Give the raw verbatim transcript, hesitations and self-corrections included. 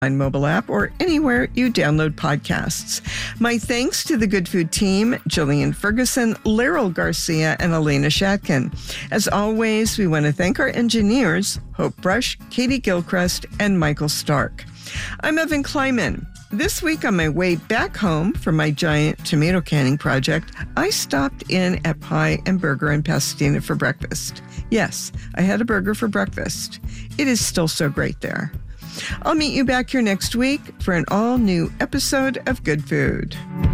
mobile app or anywhere you download podcasts. My thanks to the Good Food team, Jillian Ferguson, Laryl Garcia, and Elena Shatkin. As always, we want to thank our engineers, Hope Brush, Katie Gilchrist, and Michael Stark. I'm Evan Kleiman. This week on my way back home from my giant tomato canning project, I stopped in at Pie and Burger in Pasadena for breakfast. Yes, I had a burger for breakfast. It is still so great there. I'll meet you back here next week for an all-new episode of Good Food.